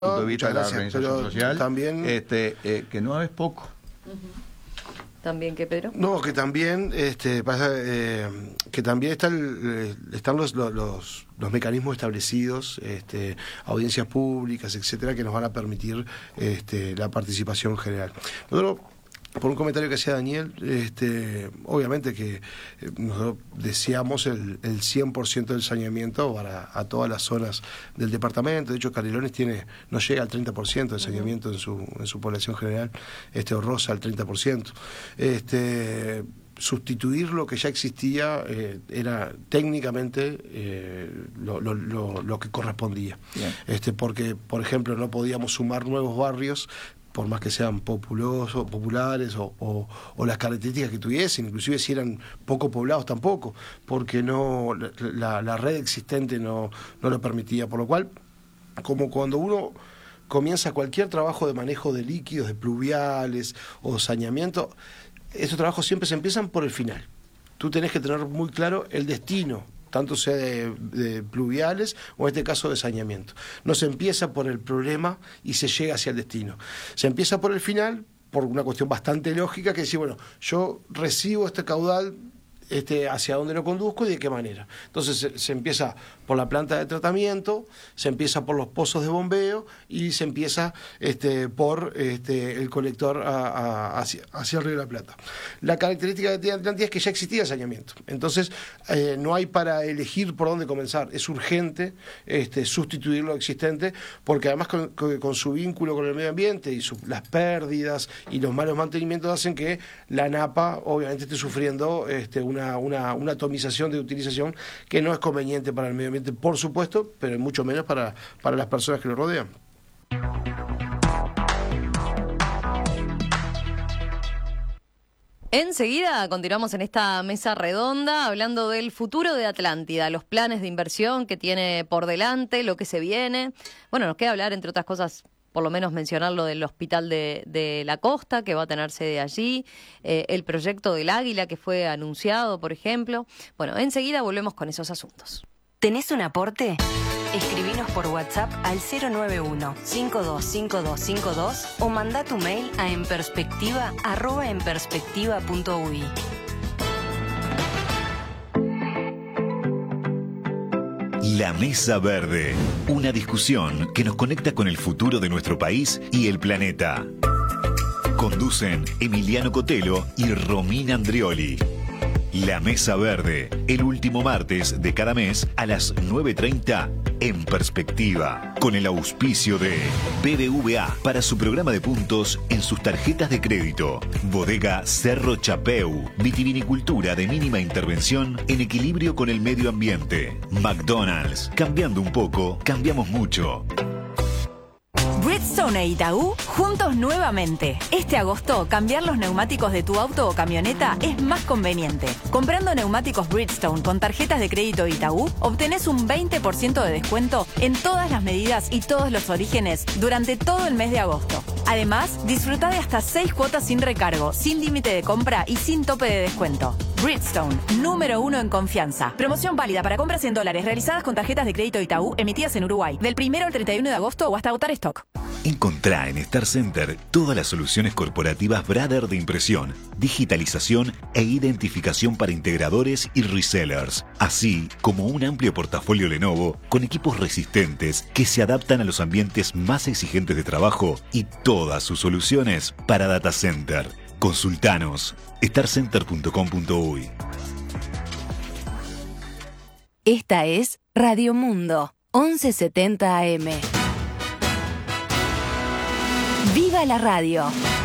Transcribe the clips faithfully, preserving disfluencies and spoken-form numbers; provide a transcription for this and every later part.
punto de vista de la gracias, organización social, también, este, eh, que no es poco. Uh-huh. ¿También qué, Pedro? No, que también este, pasa, eh, que también está el, están los, los, los, los mecanismos establecidos, este, audiencias públicas, etcétera, que nos van a permitir este, la participación general. Nosotros, por un comentario que hacía Daniel, este, obviamente que nosotros deseamos el, el cien por ciento del saneamiento para a todas las zonas del departamento. De hecho, Canelones tiene no llega al treinta por ciento de saneamiento en su en su población general, este o roza al treinta por ciento. Este, sustituir lo que ya existía eh, era técnicamente eh, lo, lo, lo, lo que correspondía. Bien. Este, porque, por ejemplo, no podíamos sumar nuevos barrios, por más que sean populosos, populares o, o, o las características que tuviesen, inclusive si eran poco poblados tampoco, porque no la, la red existente no, no lo permitía, por lo cual, como cuando uno comienza cualquier trabajo de manejo de líquidos, de pluviales o saneamiento, estos trabajos siempre se empiezan por el final. Tú tenés que tener muy claro el destino, tanto sea de, de pluviales o en este caso de saneamiento. No se empieza por el problema y se llega hacia el destino. Se empieza por el final, por una cuestión bastante lógica, que dice, bueno, yo recibo este caudal, este, hacia dónde lo conduzco y de qué manera. Entonces se, se empieza por la planta de tratamiento, se empieza por los pozos de bombeo y se empieza este, por este, el colector a, a, hacia, hacia el Río de la Plata. La característica de Atlántida es que ya existía saneamiento, entonces eh, no hay para elegir por dónde comenzar. Es urgente este, sustituir lo existente, porque además con, con, con su vínculo con el medio ambiente y su, las pérdidas y los malos mantenimientos hacen que la Napa obviamente esté sufriendo este, una Una, una, una atomización de utilización que no es conveniente para el medio ambiente, por supuesto, pero mucho menos para, para las personas que lo rodean. Enseguida continuamos en esta mesa redonda hablando del futuro de Atlántida, los planes de inversión que tiene por delante, lo que se viene. Bueno, nos queda hablar, entre otras cosas, por lo menos mencionar lo del Hospital de, de la Costa, que va a tener sede allí, eh, el proyecto del Águila, que fue anunciado, por ejemplo. Bueno, enseguida volvemos con esos asuntos. ¿Tenés un aporte? Escribinos por WhatsApp al cero nueve uno, cinco dos cinco dos cinco dos o mandá tu mail a enperspectiva arroba enperspectiva punto uy. La Mesa Verde, una discusión que nos conecta con el futuro de nuestro país y el planeta. Conducen Emiliano Cotelo y Romina Andrioli. La Mesa Verde, el último martes de cada mes a las nueve treinta en Perspectiva, con el auspicio de B B V A para su programa de puntos en sus tarjetas de crédito. Bodega Cerro Chapeu, vitivinicultura de mínima intervención en equilibrio con el medio ambiente. McDonald's, cambiando un poco, cambiamos mucho. Bridgestone e Itaú, juntos nuevamente. Este agosto, cambiar los neumáticos de tu auto o camioneta es más conveniente. Comprando neumáticos Bridgestone con tarjetas de crédito Itaú, obtenés un veinte por ciento de descuento en todas las medidas y todos los orígenes durante todo el mes de agosto. Además, disfruta de hasta seis cuotas sin recargo, sin límite de compra y sin tope de descuento. Bridgestone, número uno en confianza. Promoción válida para compras en dólares realizadas con tarjetas de crédito Itaú emitidas en Uruguay, del primero al treinta y uno de agosto o hasta agotar stock. Encontrá en Star Center todas las soluciones corporativas Brother de impresión, digitalización e identificación para integradores y resellers, así como un amplio portafolio Lenovo con equipos resistentes que se adaptan a los ambientes más exigentes de trabajo y todas sus soluciones para data center. Consultanos star center punto com punto uy. Esta es Radio Mundo, once setenta A M. ¡Viva la radio!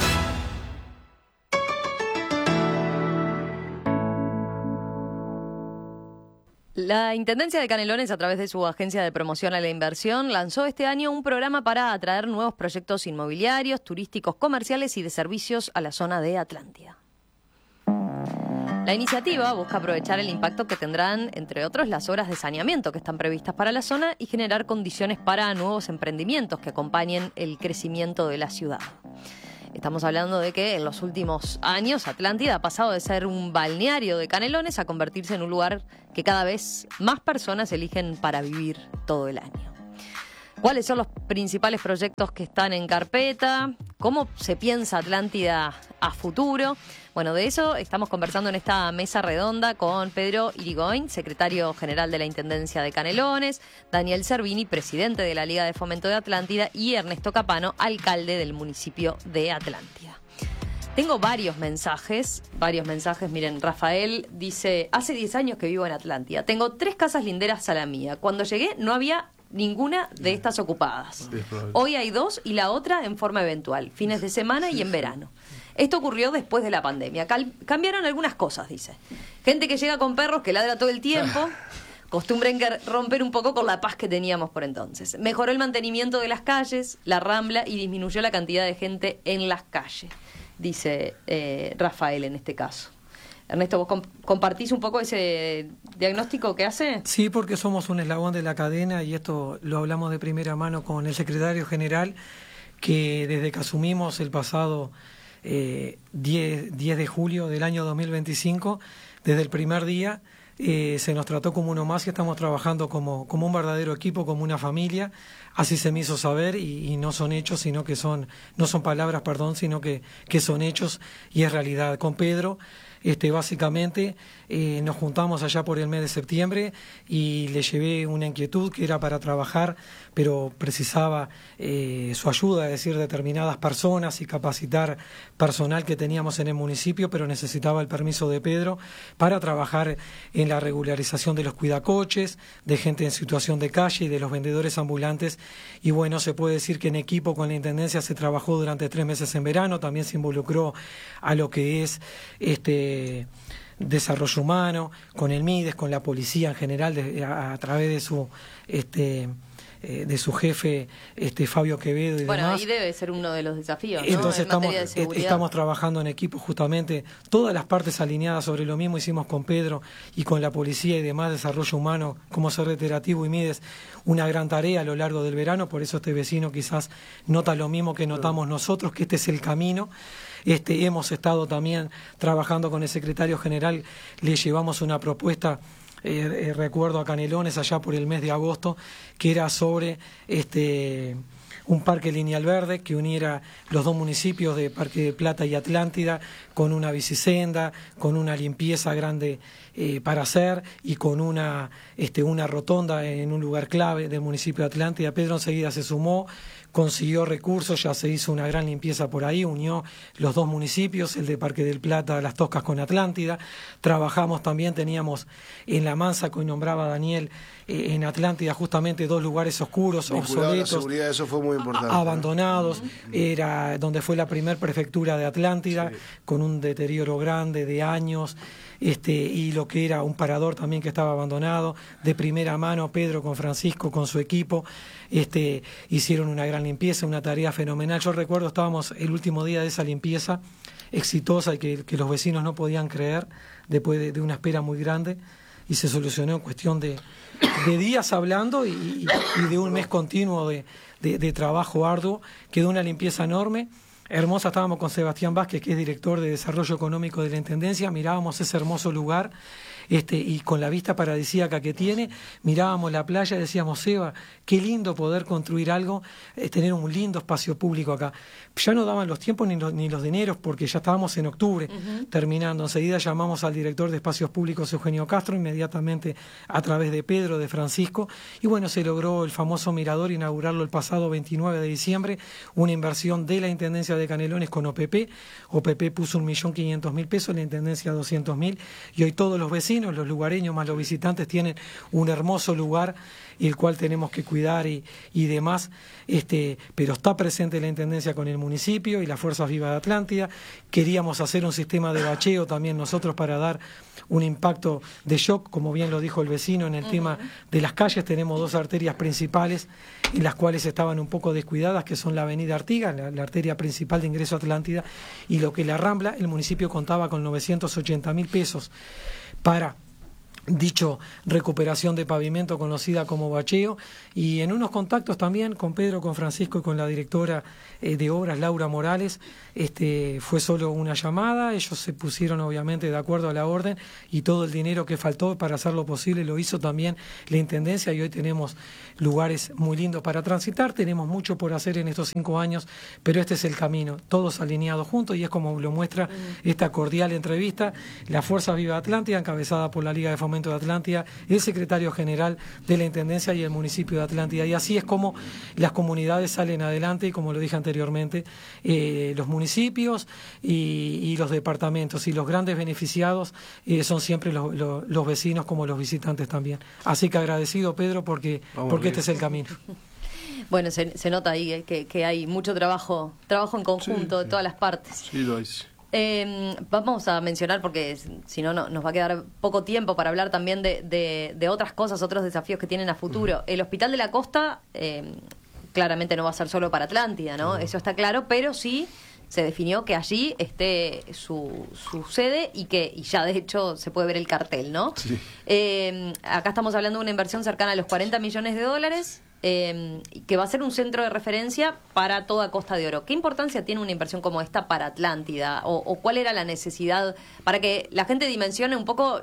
La Intendencia de Canelones, a través de su Agencia de Promoción a la Inversión, lanzó este año un programa para atraer nuevos proyectos inmobiliarios, turísticos, comerciales y de servicios a la zona de Atlántida. La iniciativa busca aprovechar el impacto que tendrán, entre otros, las obras de saneamiento que están previstas para la zona y generar condiciones para nuevos emprendimientos que acompañen el crecimiento de la ciudad. Estamos hablando de que en los últimos años Atlántida ha pasado de ser un balneario de Canelones a convertirse en un lugar que cada vez más personas eligen para vivir todo el año. cuáles son los principales proyectos que están en carpeta, cómo se piensa Atlántida a futuro. Bueno, de eso estamos conversando en esta mesa redonda con Pedro Irigoyen, secretario general de la Intendencia de Canelones, Daniel Servini, presidente de la Liga de Fomento de Atlántida, y Ernesto Capano, alcalde del municipio de Atlántida. Tengo varios mensajes, varios mensajes. Miren, Rafael dice, hace diez años que vivo en Atlántida. Tengo tres casas linderas a la mía. Cuando llegué no había ninguna de estas ocupadas. Hoy hay dos y la otra en forma eventual, fines de semana y en verano. Esto ocurrió después de la pandemia. Cal- cambiaron algunas cosas, dice. Gente que llega con perros que ladra todo el tiempo. Costumbre en que romper un poco con la paz que teníamos por entonces. Mejoró el mantenimiento de las calles, la Rambla, y disminuyó la cantidad de gente en las calles, dice eh, Rafael en este caso. Ernesto, ¿vos comp- compartís un poco ese diagnóstico que hace? Sí, porque somos un eslabón de la cadena y esto lo hablamos de primera mano con el secretario general, que desde que asumimos el pasado eh, diez de julio del año dos mil veinticinco, desde el primer día eh, se nos trató como uno más y estamos trabajando como, como un verdadero equipo, como una familia. Así se me hizo saber y, y no son hechos, sino que son, no son palabras, perdón, sino que, que son hechos y es realidad. Con Pedro, este, básicamente, eh, nos juntamos allá por el mes de septiembre y le llevé una inquietud que era para trabajar, pero precisaba eh, su ayuda, es decir, determinadas personas y capacitar personal que teníamos en el municipio, pero necesitaba el permiso de Pedro para trabajar en la regularización de los cuidacoches, de gente en situación de calle y de los vendedores ambulantes. Y bueno, se puede decir que en equipo con la Intendencia se trabajó durante tres meses en verano, también se involucró a lo que es este desarrollo humano, con el MIDES, con la policía en general, de, a, a través de su este eh, de su jefe este Fabio Quevedo y bueno, demás. ahí debe ser uno de los desafíos, ¿no? Entonces en estamos, materia de seguridad. estamos trabajando en equipo justamente, todas las partes alineadas sobre lo mismo. Hicimos con Pedro y con la policía y demás, desarrollo humano como ser reiterativo y MIDES, una gran tarea a lo largo del verano. Por eso este vecino quizás nota lo mismo que notamos nosotros, que este es el camino. Este, hemos estado también trabajando con el secretario general, le llevamos una propuesta, eh, eh, recuerdo a Canelones allá por el mes de agosto, que era sobre este un parque lineal verde que uniera los dos municipios de Parque del Plata y Atlántida, con una bicisenda, con una limpieza grande eh, para hacer y con una, este, una rotonda en un lugar clave del municipio de Atlántida. Pedro enseguida se sumó, consiguió recursos, ya se hizo una gran limpieza por ahí, unió los dos municipios, el de Parque del Plata, Las Toscas con Atlántida. Trabajamos también, teníamos en La Mansa, que hoy nombraba Daniel, eh, en Atlántida justamente dos lugares oscuros, vinculado obsoletos, a la seguridad, eso fue muy importante, a- abandonados, era donde fue la primer prefectura de Atlántida, sí, con un deterioro grande de años, este y lo que era un parador también que estaba abandonado. De primera mano, Pedro con Francisco, con su equipo, este hicieron una gran limpieza, una tarea fenomenal. Yo recuerdo, estábamos el último día de esa limpieza exitosa y que, que los vecinos no podían creer, después de, de una espera muy grande, y se solucionó en cuestión de, de días hablando y, y, y de un mes continuo de, de, de trabajo arduo. Quedó una limpieza enorme, hermosa. Estábamos con Sebastián Vázquez, que es director de Desarrollo Económico de la Intendencia, mirábamos ese hermoso lugar, este y con la vista paradisíaca que tiene, mirábamos la playa y decíamos, Seba, qué lindo poder construir algo, eh, tener un lindo espacio público acá. Ya no daban los tiempos ni los, ni los dineros, porque ya estábamos en octubre, uh-huh. terminando. Enseguida llamamos al director de Espacios Públicos, Eugenio Castro, inmediatamente a través de Pedro, de Francisco, y bueno, se logró el famoso mirador, inaugurarlo el pasado veintinueve de diciembre, una inversión de la Intendencia de Canelones con O P P. O P P puso un millón quinientos mil pesos, la Intendencia doscientos mil, y hoy todos los vecinos, los lugareños más los visitantes tienen un hermoso lugar, el cual tenemos que cuidar y, y demás, este, pero está presente la Intendencia con el municipio y las Fuerzas Vivas de Atlántida. Queríamos hacer un sistema de bacheo también nosotros para dar un impacto de shock, como bien lo dijo el vecino, en el uh-huh. tema de las calles. Tenemos dos arterias principales en las cuales estaban un poco descuidadas, que son la avenida Artigas, la, la arteria principal de ingreso a Atlántida, y lo que es la Rambla. El municipio contaba con novecientos ochenta mil pesos para dicho recuperación de pavimento conocida como bacheo, y en unos contactos también con Pedro, con Francisco y con la directora eh, de obras, Laura Morales, este fue solo una llamada, ellos se pusieron obviamente de acuerdo a la orden y todo el dinero que faltó para hacer lo posible lo hizo también la Intendencia, y hoy tenemos lugares muy lindos para transitar, tenemos mucho por hacer en estos cinco años, pero este es el camino, todos alineados juntos, y es como lo muestra esta cordial entrevista, la Fuerza Viva Atlántida, encabezada por la Liga de Fomento de Atlántida, el secretario general de la Intendencia y el municipio de Atlántida, y así es como las comunidades salen adelante, y como lo dije anteriormente, eh, los municipios y, y los departamentos, y los grandes beneficiados eh, son siempre los, los, los vecinos como los visitantes también. Así que agradecido, Pedro, porque, porque este es el camino. Bueno, se, se nota ahí que, que hay mucho trabajo, trabajo en conjunto sí, de todas las partes. Sí, lo es. Eh, vamos a mencionar, porque si no, no nos va a quedar poco tiempo para hablar también de, de, de otras cosas, otros desafíos que tienen a futuro. El Hospital de la Costa eh, claramente no va a ser solo para Atlántida, ¿no? Uh-huh. Eso está claro, pero sí se definió que allí esté su, su sede y que y ya de hecho se puede ver el cartel, ¿no? Sí. Eh, acá estamos hablando de una inversión cercana a los cuarenta millones de dólares. Eh, que va a ser un centro de referencia para toda Costa de Oro. ¿Qué importancia tiene una inversión como esta para Atlántida? ¿O, o cuál era la necesidad para que la gente dimensione un poco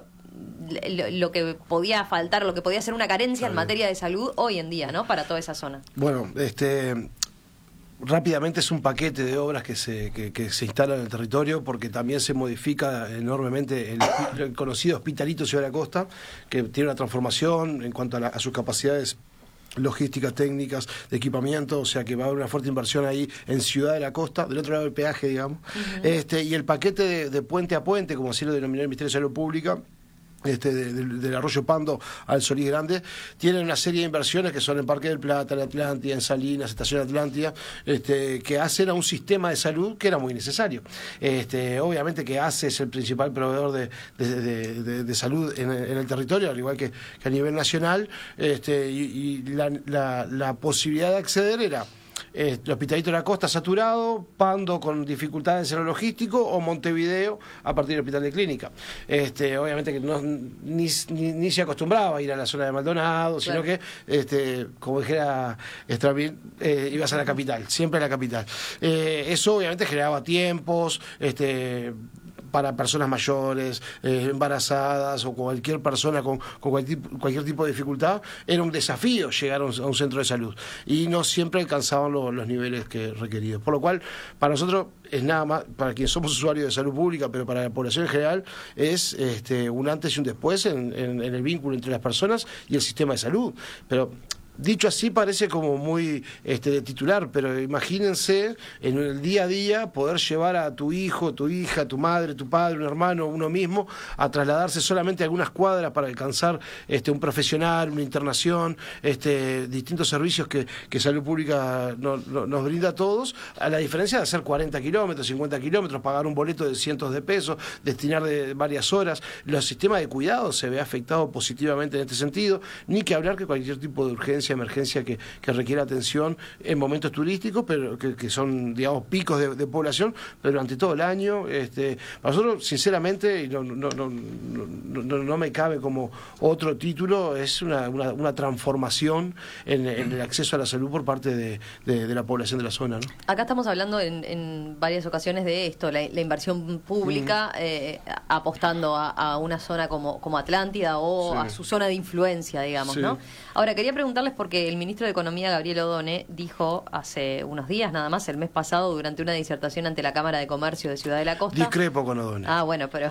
lo, lo que podía faltar, lo que podía ser una carencia en materia de salud hoy en día, ¿no? Para toda esa zona. Bueno, este... rápidamente es un paquete de obras que se, que, que se instala en el territorio, porque también se modifica enormemente el, el conocido Hospitalito Ciudad de la Costa, que tiene una transformación en cuanto a, la, a sus capacidades logísticas, técnicas, de equipamiento, o sea que va a haber una fuerte inversión ahí en Ciudad de la Costa, del otro lado del peaje, digamos. Uh-huh. este y el paquete de, de puente a puente, como así lo denominó el Ministerio de Salud Pública, Este, de, de, del Arroyo Pando al Solís Grande, tienen una serie de inversiones que son en Parque del Plata, en Atlántida, en Salinas, Estación Atlántida, este, que hacen a un sistema de salud que era muy necesario. Este, obviamente que A C E es el principal proveedor de, de, de, de, de salud en, en el territorio, al igual que, que a nivel nacional, este, y, y la, la, la posibilidad de acceder era Eh, el Hospitalito de la Costa saturado, Pando con dificultades en lo logístico, o Montevideo a partir del Hospital de Clínica. Este, obviamente que no, ni, ni, ni se acostumbraba a ir a la zona de Maldonado, sino claro. que, este, como dijera Estramín, eh, ibas a la capital, siempre a la capital. Eh, eso obviamente generaba tiempos, este... para personas mayores, eh, embarazadas o cualquier persona con, con cualquier, cualquier tipo de dificultad, era un desafío llegar a un, a un centro de salud y no siempre alcanzaban lo, los niveles que requeridos. Por lo cual, para nosotros es nada más, para quienes somos usuarios de salud pública, pero para la población en general, es este, un antes y un después en, en, en el vínculo entre las personas y el sistema de salud. Pero dicho así parece como muy este, de titular, pero imagínense en el día a día poder llevar a tu hijo, tu hija, tu madre, tu padre, un hermano, uno mismo, a trasladarse solamente a algunas cuadras para alcanzar este, un profesional, una internación, este, distintos servicios que, que Salud Pública no, no, nos brinda a todos, a la diferencia de hacer cuarenta kilómetros, cincuenta kilómetros, pagar un boleto de cientos de pesos, destinar de varias horas. Los sistemas de cuidado se ve afectado positivamente en este sentido, ni que hablar que cualquier tipo de urgencia emergencia que, que requiere atención en momentos turísticos, pero que, que son, digamos, picos de, de población, pero durante todo el año. Este, para nosotros, sinceramente, y no, no, no, no, no, no me cabe como otro título, es una, una, una transformación en, en el acceso a la salud por parte de, de, de la población de la zona, ¿no? Acá estamos hablando en, en varias ocasiones de esto, la, la inversión pública, mm. eh, apostando a, a una zona como, como Atlántida o sí. a su zona de influencia, digamos, sí. ¿no? Ahora, quería preguntarles porque el ministro de Economía, Gabriel Odone, dijo hace unos días, nada más, el mes pasado, durante una disertación ante la Cámara de Comercio de Ciudad de la Costa... Discrepo con Odone. Ah, bueno, pero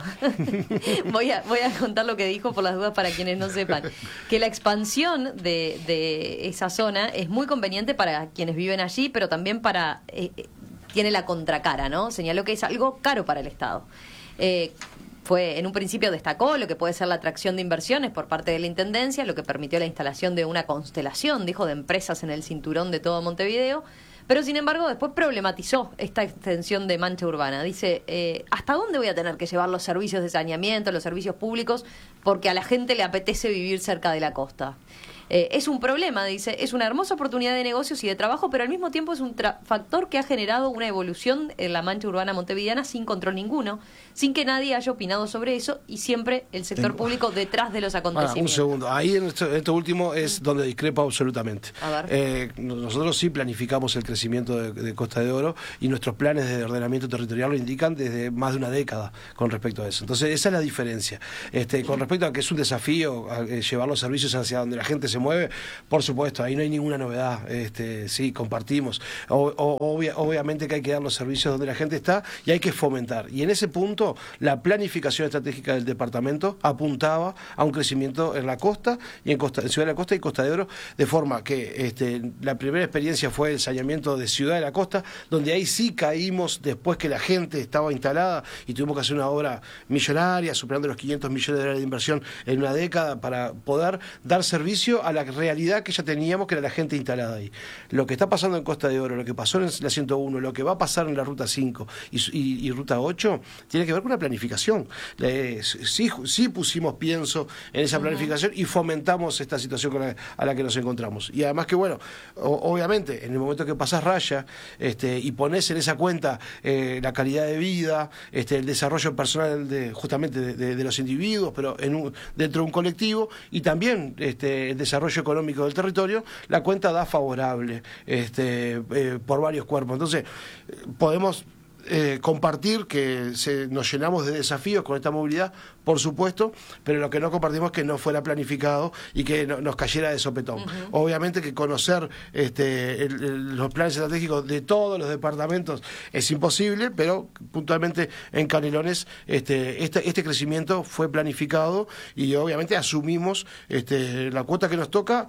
voy, a, voy a contar lo que dijo por las dudas para quienes no sepan. Que la expansión de, de esa zona es muy conveniente para quienes viven allí, pero también para... Eh, tiene la contracara, ¿no? Señaló que es algo caro para el Estado. Eh... Fue, en un principio destacó lo que puede ser la atracción de inversiones por parte de la Intendencia, lo que permitió la instalación de una constelación, dijo, de empresas en el cinturón de todo Montevideo, pero sin embargo después problematizó esta extensión de mancha urbana. Dice, eh, ¿hasta dónde voy a tener que llevar los servicios de saneamiento, los servicios públicos, porque a la gente le apetece vivir cerca de la costa? Eh, es un problema, dice, es una hermosa oportunidad de negocios y de trabajo, pero al mismo tiempo es un factor que ha generado una evolución en la mancha urbana montevideana sin control ninguno, sin que nadie haya opinado sobre eso y siempre el sector Tengo... público detrás de los acontecimientos. Ah, un segundo, ahí en esto, en esto último es mm. donde discrepo absolutamente. A ver. Eh, nosotros sí planificamos el crecimiento de, de Costa de Oro y nuestros planes de ordenamiento territorial lo indican desde más de una década con respecto a eso. Entonces esa es la diferencia. Este, con respecto a que es un desafío a, eh, llevar los servicios hacia donde la gente se mueve, por supuesto, ahí no hay ninguna novedad. Este, sí, compartimos. O, o, obvia, obviamente que hay que dar los servicios donde la gente está y hay que fomentar. Y en ese punto, la planificación estratégica del departamento apuntaba a un crecimiento en la costa y en, costa, en Ciudad de la Costa y Costa de Oro, de forma que este, la primera experiencia fue el saneamiento de Ciudad de la Costa, donde ahí sí caímos después que la gente estaba instalada y tuvimos que hacer una obra millonaria, superando los quinientos millones de dólares de inversión en una década para poder dar servicio a la realidad que ya teníamos, que era la gente instalada ahí. Lo que está pasando en Costa de Oro, lo que pasó en la ciento uno, lo que va a pasar en la Ruta cinco y, y, y Ruta ocho, tiene que ver con una planificación. Eh, sí, sí pusimos pienso en esa planificación y fomentamos esta situación con la, a la que nos encontramos. Y además que, bueno, o, obviamente, en el momento que pasás raya este, y pones en esa cuenta eh, la calidad de vida, este, el desarrollo personal de, justamente de, de, de los individuos, pero en un, dentro de un colectivo, y también este, el desarrollo económico del territorio, la cuenta da favorable este, eh, por varios cuerpos. Entonces, podemos eh, compartir que se, nos llenamos de desafíos con esta movilidad, por supuesto, pero lo que no compartimos es que no fuera planificado y que no, nos cayera de sopetón. Uh-huh. Obviamente que conocer este, el, el, los planes estratégicos de todos los departamentos es imposible, pero puntualmente en Canelones este, este, este crecimiento fue planificado y obviamente asumimos este, la cuota que nos toca.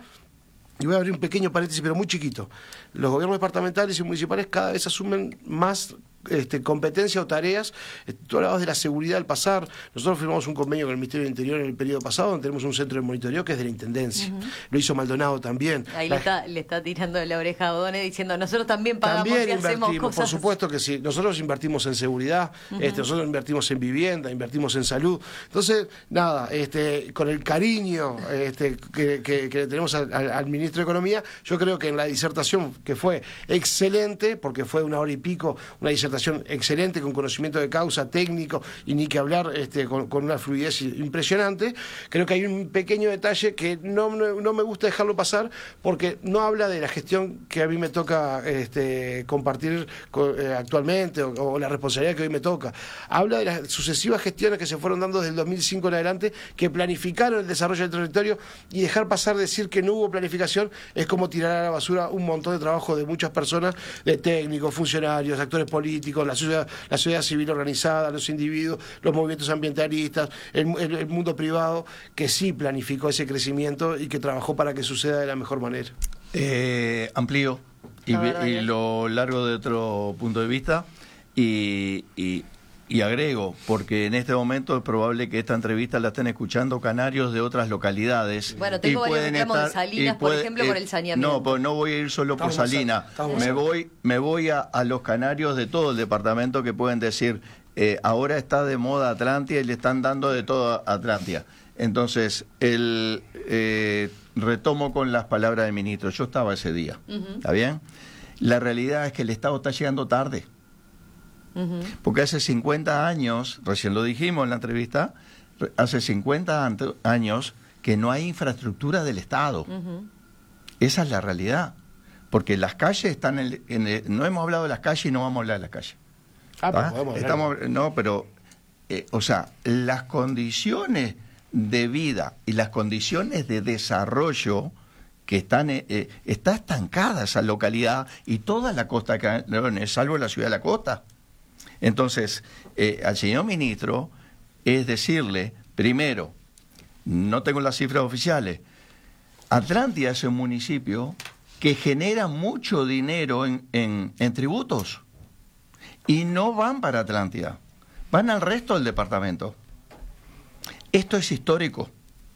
Y voy a abrir un pequeño paréntesis, pero muy chiquito. Los gobiernos departamentales y municipales cada vez asumen más este, competencia o tareas. Tú hablabas de la seguridad al pasar. Nosotros firmamos un convenio con el Ministerio del Interior en el periodo pasado, donde tenemos un centro de monitoreo que es de la Intendencia. Uh-huh. Lo hizo Maldonado también. Ahí la... le, está, le está tirando la oreja a Odone diciendo, nosotros también pagamos también y hacemos cosas. Por supuesto que sí. Nosotros invertimos en seguridad, uh-huh. este, nosotros invertimos en vivienda, invertimos en salud. Entonces, nada, este, con el cariño este, que, que, que tenemos al, al, al Ministro de Economía, yo creo que en la disertación, que fue excelente, porque fue una hora y pico, una disertación excelente, con conocimiento de causa, técnico, y ni que hablar este, con, con una fluidez impresionante, creo que hay un pequeño detalle que no, no, no me gusta dejarlo pasar, porque no habla de la gestión que a mí me toca este, compartir con, eh, actualmente, o, o la responsabilidad que hoy me toca. Habla de las sucesivas gestiones que se fueron dando desde el dos mil cinco en adelante, que planificaron el desarrollo del territorio, y dejar pasar decir que no hubo planificación es como tirar a la basura un montón de trabajo de muchas personas, de técnicos, funcionarios, actores políticos, la sociedad, la sociedad civil organizada, los individuos, los movimientos ambientalistas, el, el, el mundo privado, que sí planificó ese crecimiento y que trabajó para que suceda de la mejor manera. Eh, amplío y, y lo largo de otro punto de vista y, y Y agrego, porque en este momento es probable que esta entrevista la estén escuchando canarios de otras localidades. Bueno, tengo varios reclamos de Salinas, puede, por ejemplo, eh, por el saneamiento. No, pues no voy a ir solo por estamos Salinas. Me voy, me voy a, a los canarios de todo el departamento que pueden decir, eh, ahora está de moda Atlántida y le están dando de todo a Atlántida. Entonces, el eh, retomo con las palabras del ministro. Yo estaba ese día, uh-huh. ¿Está bien? La realidad es que el Estado está llegando tarde. Uh-huh. Porque hace cincuenta años, recién lo dijimos en la entrevista, hace cincuenta años que no hay infraestructura del Estado. Uh-huh. Esa es la realidad. Porque las calles están en el, en el, no hemos hablado de las calles y no vamos a hablar de las calles. Ah, pero podemos hablar. Estamos, no, pero, eh, o sea, las condiciones de vida y las condiciones de desarrollo que están, eh, está estancada esa localidad y toda la costa de Canelones, salvo la ciudad de la costa. Entonces, eh, al señor ministro es decirle, primero, no tengo las cifras oficiales, Atlántida es un municipio que genera mucho dinero en, en, en tributos y no van para Atlántida, van al resto del departamento. Esto es histórico.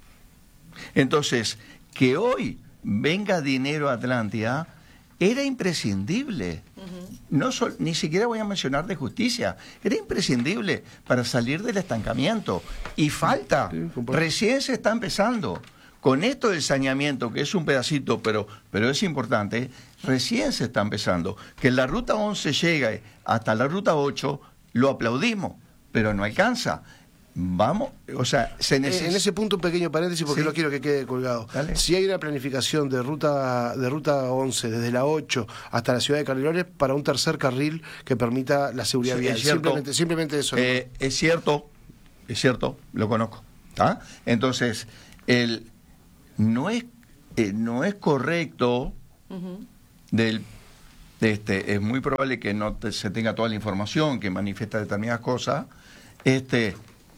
Entonces, que hoy venga dinero a Atlántida era imprescindible. Uh-huh. No sol, ni siquiera voy a mencionar de justicia. Era imprescindible para salir del estancamiento. Y falta. Sí, recién se está empezando. con esto del saneamiento, que es un pedacito, pero, pero es importante, recién se está empezando. Que la ruta once llegue hasta la ruta ocho, lo aplaudimos, pero no alcanza. Vamos, o sea, se necesita... En ese punto un pequeño paréntesis porque sí. no quiero que quede colgado. Dale. Si hay una planificación de ruta de ruta once desde la ocho hasta la ciudad de Canelones para un tercer carril que permita la seguridad Sí, vial. es cierto. Simplemente, simplemente eso. Eh, es cierto, es cierto, lo conozco. ¿Tá? Entonces, el no es eh, no es correcto uh-huh. del de este es muy probable que no te, se tenga toda la información, que manifiesta determinadas cosas. Este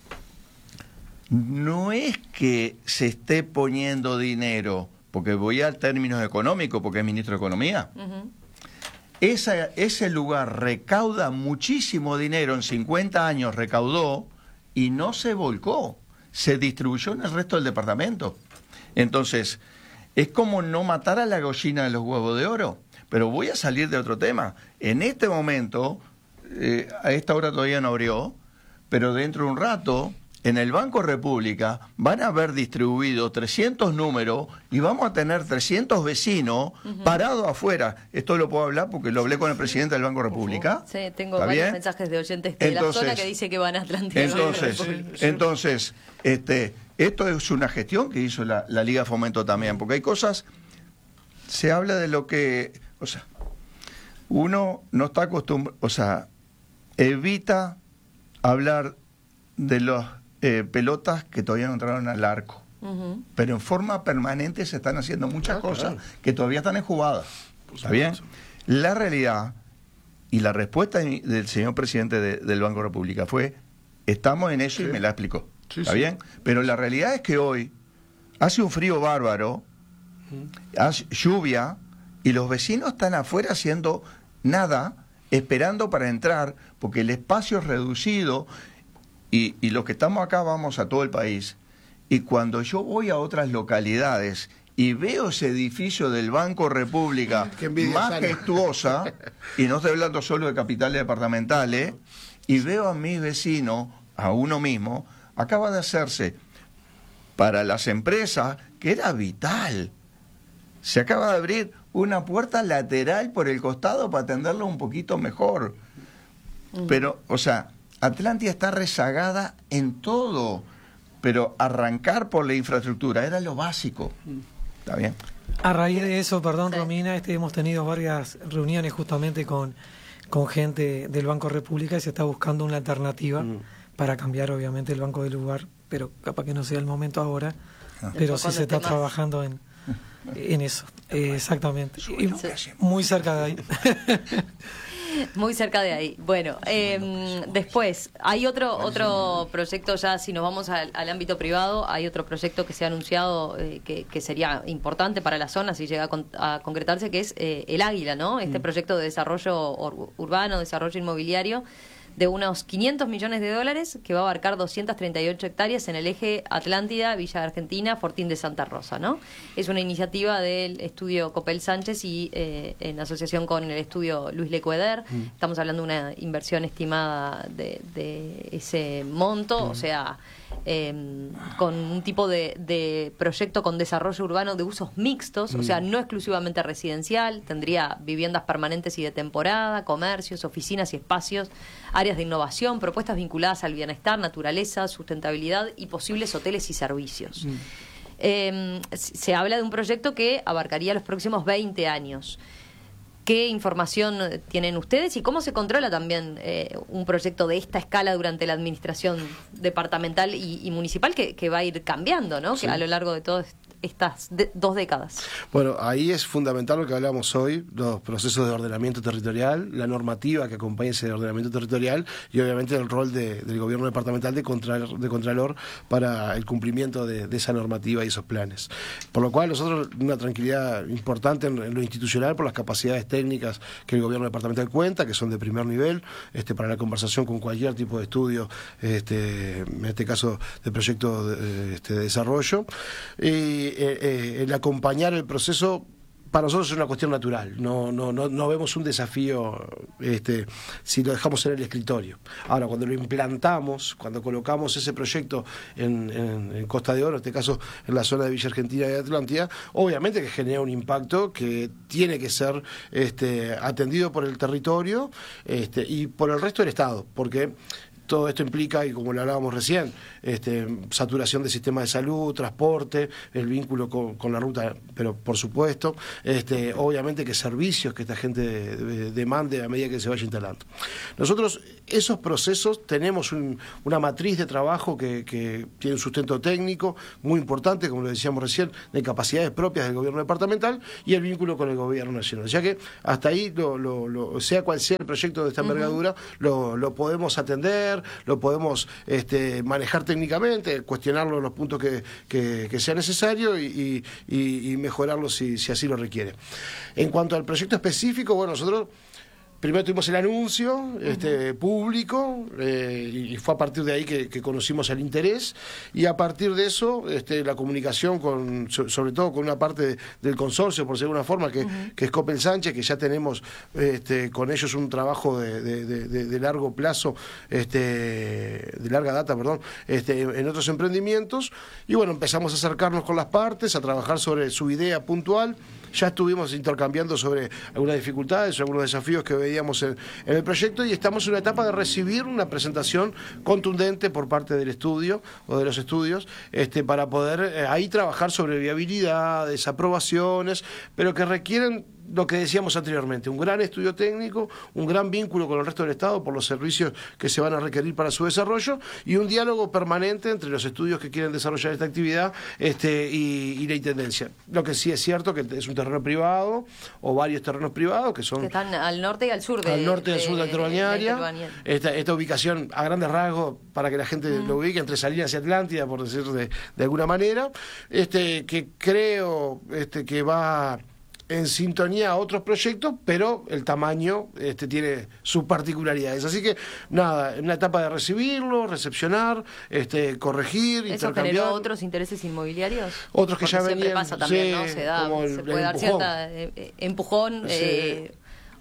no es que se esté poniendo dinero, porque voy al términos económicos, porque es ministro de Economía. Uh-huh. Esa, ese lugar recauda muchísimo dinero, en cincuenta años recaudó y no se volcó, se distribuyó en el resto del departamento. Entonces, es como no matar a la gallina de los huevos de oro. Pero voy a salir de otro tema. En este momento, eh, a esta hora todavía no abrió, pero dentro de un rato, en el Banco República van a haber distribuido trescientos números y vamos a tener trescientos vecinos uh-huh. parados afuera. Esto lo puedo hablar porque lo hablé con el presidente del Banco República. Sí, tengo varios bien? mensajes de oyentes de entonces, la zona que dice que van a Atlántida. Entonces, entonces este, esto es una gestión que hizo la, la Liga Fomento también, porque hay cosas, se habla de lo que, o sea, uno no está acostumbrado, o sea, evita hablar de los Eh, pelotas que todavía no entraron al arco. Uh-huh. Pero en forma permanente se están haciendo muchas ah, cosas claro. que todavía están enjugadas. ¿Está bien? La realidad y la respuesta del señor presidente de, del Banco República fue, estamos en eso sí. y me la explicó. Sí, ¿Está sí. bien? Pero la realidad es que hoy hace un frío bárbaro, uh-huh. hace lluvia, y los vecinos están afuera haciendo nada, esperando para entrar, porque el espacio es reducido. Y, y los que estamos acá vamos a todo el país, y cuando yo voy a otras localidades y veo ese edificio del Banco República majestuosa, y no estoy hablando solo de capitales departamentales, y veo a mis vecinos, a uno mismo, acaba de hacerse para las empresas, que era vital, se acaba de abrir una puerta lateral por el costado para atenderlo un poquito mejor. Pero, o sea, Atlántida está rezagada en todo, pero arrancar por la infraestructura era lo básico. ¿Está bien? A raíz de eso, perdón, sí. Romina, este, hemos tenido varias reuniones justamente con, con gente del Banco República y se está buscando una alternativa mm. para cambiar, obviamente, el banco del lugar, pero capaz que no sea el momento ahora, ah. pero sí se está más. trabajando en, en eso. Eh, exactamente. Y muy cerca de ahí. Muy cerca de ahí. Bueno, eh, después, hay otro otro proyecto ya, si nos vamos al, al ámbito privado, hay otro proyecto que se ha anunciado eh, que, que sería importante para la zona si llega a, con, a concretarse, que es eh, el Águila, ¿no? Este mm. proyecto de desarrollo ur, urbano, desarrollo inmobiliario, de unos quinientos millones de dólares, que va a abarcar doscientas treinta y ocho hectáreas en el eje Atlántida, Villa Argentina, Fortín de Santa Rosa, ¿no? Es una iniciativa del estudio Copel Sánchez y eh, en asociación con el estudio Luis Lecueder. Mm. Estamos hablando de una inversión estimada de, de ese monto, mm. o sea, eh, con un tipo de, de proyecto con desarrollo urbano de usos mixtos, mm. o sea, no exclusivamente residencial, tendría viviendas permanentes y de temporada, comercios, oficinas y espacios, áreas de innovación, propuestas vinculadas al bienestar, naturaleza, sustentabilidad y posibles hoteles y servicios. Mm. Eh, se habla de un proyecto que abarcaría los próximos veinte años. ¿Qué información tienen ustedes y cómo se controla también eh, un proyecto de esta escala durante la administración departamental y, y municipal que, que va a ir cambiando, ¿no? Sí. Que a lo largo de todo estas de, dos décadas. Bueno, ahí es fundamental lo que hablamos hoy, los procesos de ordenamiento territorial, la normativa que acompaña ese ordenamiento territorial y obviamente el rol de, del gobierno departamental de, contralor, de Contralor para el cumplimiento de, de esa normativa y esos planes. Por lo cual nosotros una tranquilidad importante en, en lo institucional por las capacidades técnicas que el gobierno departamental cuenta, que son de primer nivel, este, para la conversación con cualquier tipo de estudio, este, en este caso de proyecto de, este, de desarrollo. Y Eh, eh, el acompañar el proceso para nosotros es una cuestión natural, no, no, no, no vemos un desafío este, si lo dejamos en el escritorio. Ahora, cuando lo implantamos, cuando colocamos ese proyecto en, en, en Costa de Oro, en este caso en la zona de Villa Argentina y de Atlántida, obviamente que genera un impacto que tiene que ser este, atendido por el territorio este, y por el resto del Estado, porque todo esto implica, y como lo hablábamos recién, este, saturación del sistema de salud, transporte, el vínculo con, con la ruta, pero por supuesto, este, obviamente que servicios que esta gente de, de, demande a medida que se vaya instalando. Nosotros, esos procesos, tenemos un, una matriz de trabajo que, que tiene un sustento técnico muy importante, como lo decíamos recién, de capacidades propias del gobierno departamental y el vínculo con el gobierno nacional. Ya que hasta ahí, lo, lo, lo, sea cual sea el proyecto de esta envergadura, uh-huh. lo, lo podemos atender, lo podemos este, manejar técnicamente, cuestionarlo en los puntos que, que, que sea necesario y, y, y mejorarlo si, si así lo requiere. En cuanto al proyecto específico, bueno, nosotros primero tuvimos el anuncio este, uh-huh. público eh, y fue a partir de ahí que, que conocimos el interés y a partir de eso este, la comunicación con, sobre todo con una parte de, del consorcio, por decirlo de alguna forma, que, uh-huh. que es Coppel Sánchez, que ya tenemos este, con ellos un trabajo de, de, de, de largo plazo, este, de larga data, perdón, este, en otros emprendimientos y bueno, empezamos a acercarnos con las partes, a trabajar sobre su idea puntual. Ya estuvimos intercambiando sobre algunas dificultades, algunos desafíos que veíamos en, en el proyecto y estamos en una etapa de recibir una presentación contundente por parte del estudio o de los estudios este, para poder eh, ahí trabajar sobre viabilidades, aprobaciones, pero que requieren lo que decíamos anteriormente, un gran estudio técnico, un gran vínculo con el resto del Estado por los servicios que se van a requerir para su desarrollo y un diálogo permanente entre los estudios que quieren desarrollar esta actividad este, y, y la Intendencia. Lo que sí es cierto que es un terreno privado o varios terrenos privados que son... Que están al norte y al sur de... Al norte y al sur de Interbalnearia. De esta, esta ubicación a grandes rasgos, para que la gente mm. lo ubique, entre Salinas y Atlántida, por decir de, de alguna manera, este, que creo este, que va... en sintonía a otros proyectos, pero el tamaño este, tiene sus particularidades. Así que, nada, en una etapa de recibirlo, recepcionar, este, corregir, ¿Eso intercambiar. generó otros intereses inmobiliarios? Otros que Porque ya siempre venían... pasa también, sí, ¿no? Se da, el, se puede dar empujón. cierta eh, empujón... Sí. Eh,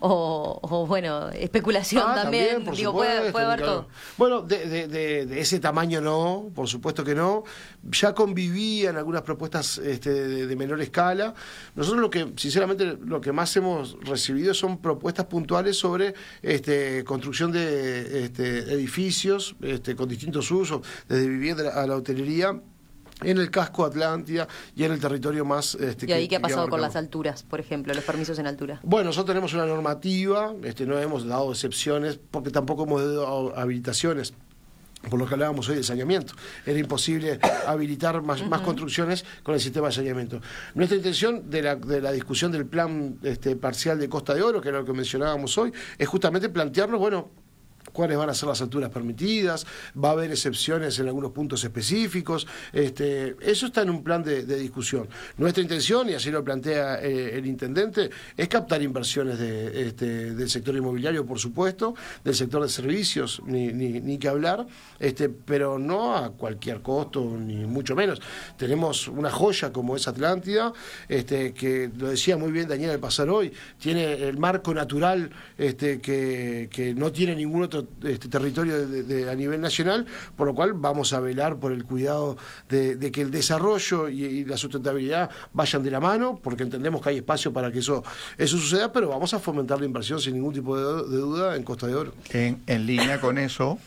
O, o bueno, especulación ah, también, también por digo, supuesto, puede, puede haber claro. todo. Bueno, de, de, de, de ese tamaño no, por supuesto que no. Ya convivían algunas propuestas este, de, de menor escala. Nosotros lo que, sinceramente, lo que más hemos recibido son propuestas puntuales sobre este, construcción de este, edificios este, con distintos usos, desde vivienda a la hotelería, en el casco Atlántida y en el territorio más... Este, ¿Y ahí que, qué ha pasado que con las alturas, por ejemplo, los permisos en altura? Bueno, nosotros tenemos una normativa, este, no hemos dado excepciones, porque tampoco hemos dado habilitaciones, por lo que hablábamos hoy de saneamiento. Era imposible habilitar más, uh-huh. más construcciones con el sistema de saneamiento. Nuestra intención de la, de la discusión del plan este, parcial de Costa de Oro, que era lo que mencionábamos hoy, es justamente plantearnos, bueno... cuáles van a ser las alturas permitidas, va a haber excepciones en algunos puntos específicos, este, eso está en un plan de, de discusión. Nuestra intención, y así lo plantea eh, el intendente, es captar inversiones de, este, del sector inmobiliario, por supuesto, del sector de servicios, ni, ni, ni que hablar, este, pero no a cualquier costo, ni mucho menos. Tenemos una joya como es Atlántida, este, que lo decía muy bien Daniel al pasar hoy, tiene el marco natural este, que, que no tiene ningún otro este territorio de, de, a nivel nacional, por lo cual vamos a velar por el cuidado de, de que el desarrollo y, y la sustentabilidad vayan de la mano, porque entendemos que hay espacio para que eso, eso suceda, pero vamos a fomentar la inversión sin ningún tipo de, de duda en Costa de Oro. En, en línea con eso,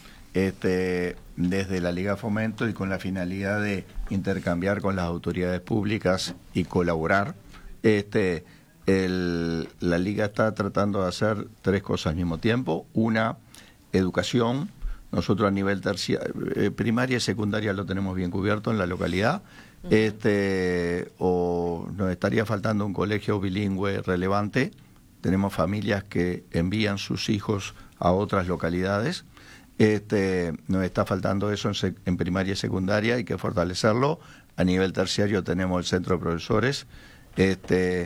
este, desde la Liga Fomento y con la finalidad de intercambiar con las autoridades públicas y colaborar, este, el, la Liga está tratando de hacer tres cosas al mismo tiempo. Una, educación. Nosotros a nivel terciario, eh, primaria y secundaria lo tenemos bien cubierto en la localidad. Uh-huh. Este, o nos estaría faltando un colegio bilingüe relevante. Tenemos familias que envían sus hijos a otras localidades. Este, nos está faltando eso en, sec- en primaria y secundaria, hay que fortalecerlo. A nivel terciario tenemos el centro de profesores. Este,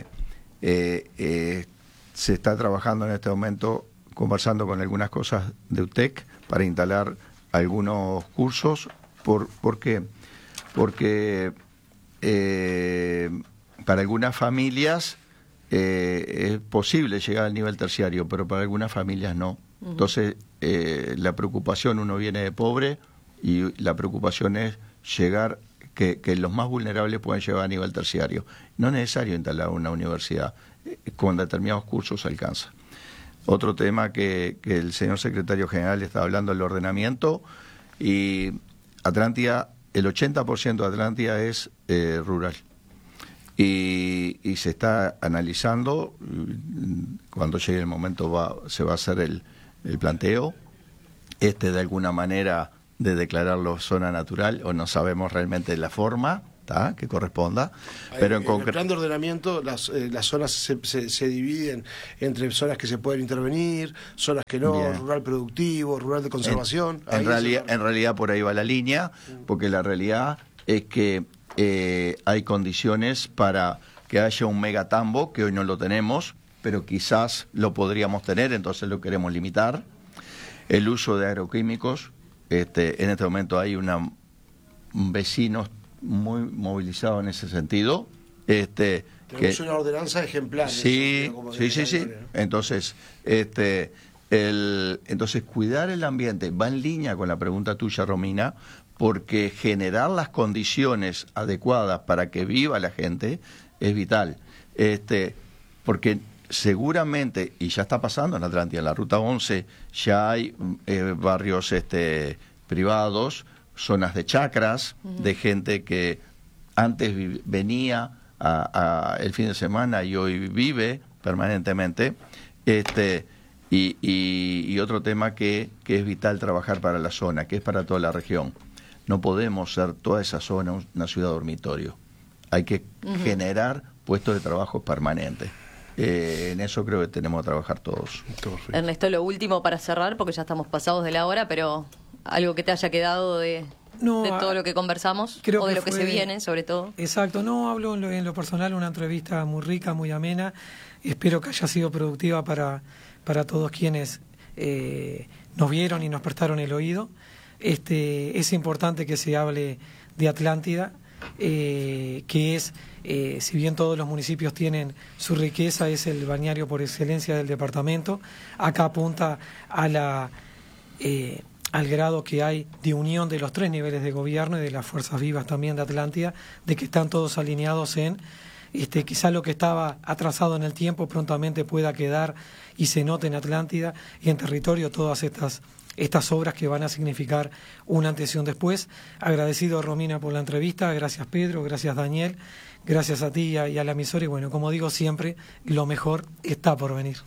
eh, eh, se está trabajando en este momento, conversando con algunas cosas de U T E C para instalar algunos cursos. ¿Por, ¿por qué? Porque eh, para algunas familias eh, es posible llegar al nivel terciario, pero para algunas familias no. Uh-huh. Entonces, eh, la preocupación, uno viene de pobre y la preocupación es llegar, que, que los más vulnerables puedan llegar a nivel terciario. No es necesario instalar una universidad, eh, con determinados cursos alcanza. Otro tema que, que el señor secretario general está hablando del ordenamiento, y Atlántida, el ochenta por ciento de Atlántida es eh, rural. Y, y se está analizando, cuando llegue el momento va, se va a hacer el, el planteo, este de alguna manera de declararlo zona natural, o no sabemos realmente la forma, ¿tá?, que corresponda, pero en, en concreto... el plan de ordenamiento las, eh, las zonas se, se, se dividen entre zonas que se pueden intervenir, zonas que no, bien. Rural productivo, rural de conservación. En, en, realidad, en realidad por ahí va la línea, porque la realidad es que eh, hay condiciones para que haya un megatambo, que hoy no lo tenemos, pero quizás lo podríamos tener, entonces lo queremos limitar. El uso de agroquímicos, este, en este momento hay una vecinos muy movilizado en ese sentido. Este, Tenemos que, una ordenanza ejemplar. Sí, sí, sí, sí. Entonces, este, el, entonces cuidar el ambiente va en línea con la pregunta tuya, Romina, porque generar las condiciones adecuadas para que viva la gente es vital. Este, porque seguramente, y ya está pasando en Atlántida, en la Ruta once, ya hay eh, barrios este, privados, zonas de chacras, uh-huh. de gente que antes vi- venía a, a el fin de semana y hoy vive permanentemente, este y, y, y otro tema que, que es vital trabajar para la zona, que es para toda la región. No podemos ser toda esa zona una ciudad dormitorio. Hay que uh-huh. generar puestos de trabajo permanentes. Eh, en eso creo que tenemos que trabajar todos. Ernesto, lo último para cerrar, porque ya estamos pasados de la hora, pero algo que te haya quedado de, no, de todo lo que conversamos, creo o de que lo que fue, se viene, sobre todo. Exacto, no, hablo en lo, en lo personal, una entrevista muy rica, muy amena. Espero que haya sido productiva para, para todos quienes eh, nos vieron y nos prestaron el oído. Este, es importante que se hable de Atlántida, eh, que es, eh, si bien todos los municipios tienen su riqueza, es el balneario por excelencia del departamento. Acá apunta a la... Eh, al grado que hay de unión de los tres niveles de gobierno y de las fuerzas vivas también de Atlántida, de que están todos alineados en este, quizá lo que estaba atrasado en el tiempo prontamente pueda quedar y se note en Atlántida y en territorio todas estas estas obras que van a significar un antes y un después. Agradecido, Romina, por la entrevista, gracias Pedro, gracias Daniel, gracias a ti y a, y a la emisora, y bueno, como digo siempre, lo mejor está por venir.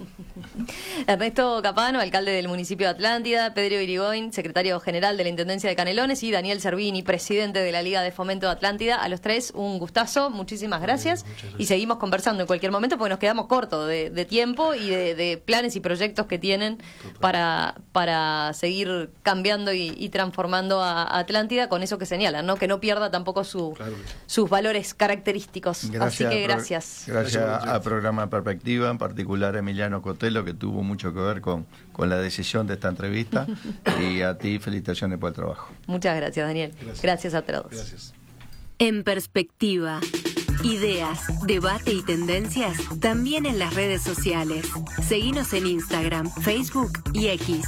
Ernesto Capano, alcalde del municipio de Atlántida, Pedro Irigoyen, secretario general de la Intendencia de Canelones, y Daniel Servini, presidente de la Liga de Fomento de Atlántida. A los tres, un gustazo, muchísimas gracias, Bien, gracias. Y seguimos conversando en cualquier momento porque nos quedamos cortos de, de tiempo y de, de planes y proyectos que tienen para, para seguir cambiando y, y transformando a, a Atlántida con eso que señalan, ¿no? Que no pierda tampoco su, claro. sus valores característicos. Gracias, Así que gracias. Pro, gracias al programa Perspectiva, en particular a Emiliano Cotelo, que tuvo mucho que ver con, con la decisión de esta entrevista, y a ti felicitaciones por el trabajo. Muchas gracias, Daniel. Gracias, gracias a todos. Gracias. En Perspectiva, ideas, debate y tendencias también en las redes sociales. Seguinos en Instagram, Facebook y X.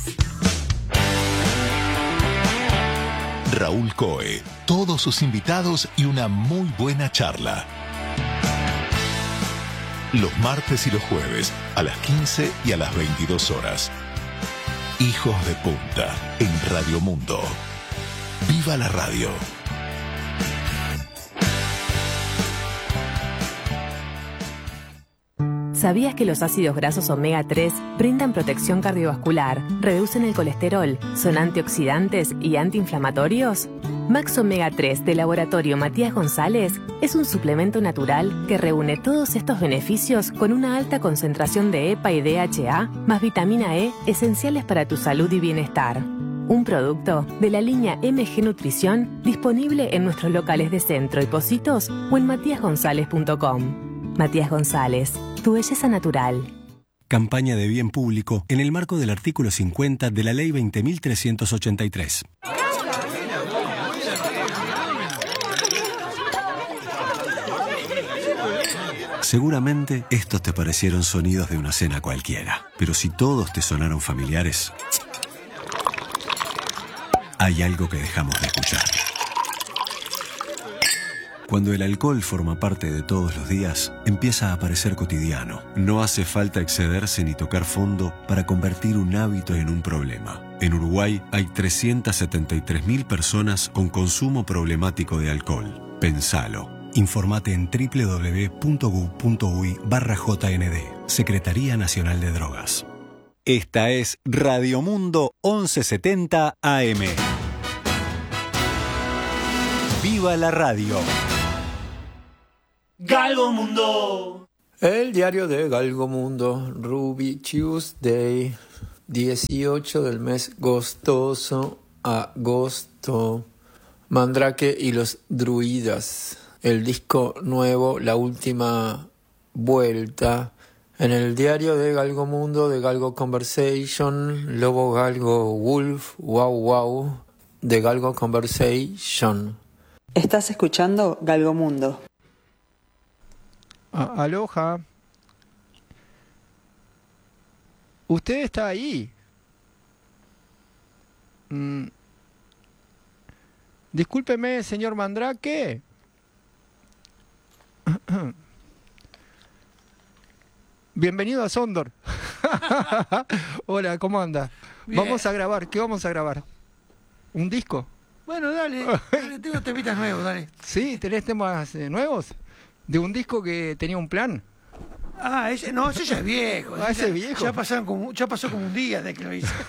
Raúl Coe, todos sus invitados y una muy buena charla. Los martes y los jueves a las quince y a las veintidós horas. Hijos de Punta en Radio Mundo. ¡Viva la radio! ¿Sabías que los ácidos grasos omega tres brindan protección cardiovascular, reducen el colesterol, son antioxidantes y antiinflamatorios? Max Omega tres de Laboratorio Matías González es un suplemento natural que reúne todos estos beneficios con una alta concentración de E P A y D H A más vitamina E esenciales para tu salud y bienestar. Un producto de la línea M G Nutrición disponible en nuestros locales de Centro y Pocitos o en matías gonzález punto com. Matías González, tu belleza natural. Campaña de bien público en el marco del artículo cincuenta de la Ley veinte mil trescientos ochenta y tres. Seguramente estos te parecieron sonidos de una cena cualquiera, pero si todos te sonaron familiares, hay algo que dejamos de escuchar. Cuando el alcohol forma parte de todos los días, empieza a parecer cotidiano. No hace falta excederse ni tocar fondo para convertir un hábito en un problema. En Uruguay hay trescientas setenta y tres mil personas con consumo problemático de alcohol. Pensalo. Informate en doble u doble u doble u punto gu punto uy barra J N D. Secretaría Nacional de Drogas. Esta es Radio Mundo once setenta A M. ¡Viva la radio! Galgo Mundo. El diario de Galgo Mundo, Ruby Tuesday, dieciocho del mes gostoso, agosto. Mandrake y los druidas. El disco nuevo, La Última Vuelta. En el diario de Galgo Mundo, de Galgo Conversation, Lobo Galgo Wolf, Wow Wow, de Galgo Conversation. Estás escuchando Galgo Mundo. Ah, aloha. ¿Usted está ahí? Mm. Discúlpeme, señor Mandrake. Bienvenido a Sondor. Hola, ¿cómo anda? Bien. Vamos a grabar. ¿Qué vamos a grabar? ¿Un disco? Bueno, dale, dale, tengo temitas nuevos, dale. ¿Sí? ¿Tenés temas eh, nuevos? ¿De un disco que tenía un plan? Ah, ese, no, ese ya es viejo. Ah, ese es viejo. Ya, pasaron como, ya pasó como un día de que lo hice.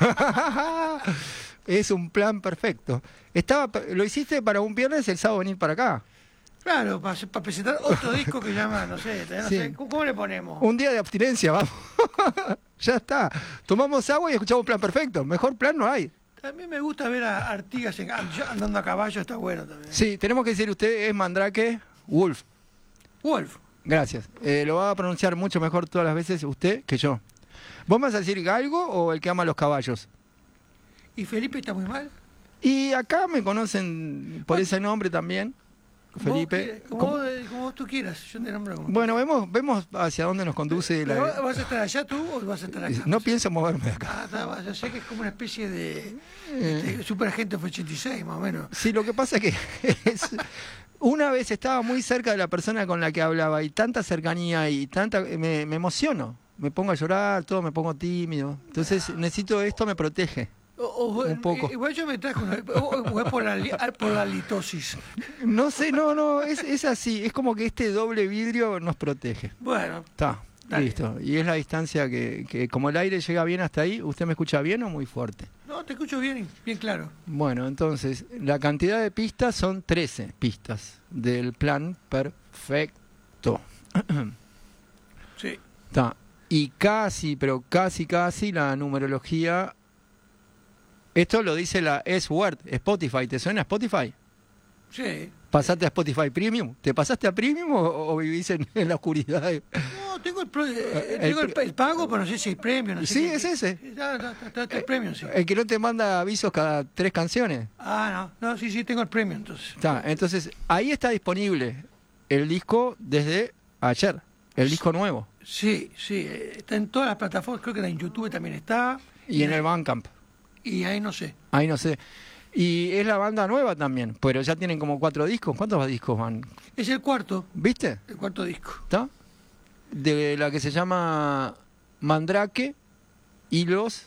Es un plan perfecto. Estaba, lo hiciste para un viernes, el sábado venir para acá. Claro, para, para presentar otro disco que llama, no sé, no sí. sé, ¿cómo le ponemos? Un día de abstinencia, vamos. Ya está. Tomamos agua y escuchamos Plan Perfecto. Mejor plan no hay. También me gusta ver a Artigas andando a caballo, está bueno también. Sí, tenemos que decir, usted es Mandrake Wolf. Wolf. Gracias. Eh, lo va a pronunciar mucho mejor todas las veces usted que yo. ¿Vos me vas a decir Galgo o el que ama los caballos? ¿Y Felipe está muy mal? Y acá me conocen por ese nombre también. Felipe. Como, como, como vos tú quieras, yo te nombro como Bueno, vemos, vemos hacia dónde nos conduce. ¿Pero la... ¿Vas a estar allá tú o vas a estar acá? No pienso moverme de acá. Ah, está, yo sé que es como una especie de, de, de Super Agente ochenta y seis, más o menos. Sí, lo que pasa es que es, una vez estaba muy cerca de la persona con la que hablaba y tanta cercanía y tanta... Me, me emociono, me pongo a llorar, todo, me pongo tímido. Entonces necesito esto, me protege. O, o, un poco. Igual yo me trajo una, o, o es por la, por la litosis. No sé, no, no, es, es así. Es como que este doble vidrio nos protege. Bueno. Está, listo. Y es la distancia que, que, como el aire llega bien hasta ahí, ¿usted me escucha bien o muy fuerte? No, te escucho bien, bien claro. Bueno, entonces, la cantidad de pistas son trece pistas del plan perfecto. Sí. Está. Y casi, pero casi, casi la numerología... Esto lo dice la S-Word, Spotify. ¿Te suena Spotify? Sí. ¿Pasaste a Spotify Premium? ¿Te pasaste a Premium o, o vivís en, en la oscuridad? No, tengo el, pro, eh, tengo el, el pago, pero no sé si hay premio. No sé sí, qué, es ese. Está, está, está, está el premium, sí. El que no te manda avisos cada tres canciones. Ah, no, no, sí, sí, tengo el premium, entonces. Está, entonces, ahí está disponible el disco desde ayer, el disco nuevo. Sí, sí, está en todas las plataformas, creo que en YouTube también está. Y, y en el Bandcamp. Y ahí no sé. Ahí no sé. Y es la banda nueva también, pero ya tienen como cuatro discos. ¿Cuántos discos van? Es el cuarto. ¿Viste? El cuarto disco. ¿Está? De la que se llama Mandrake y los...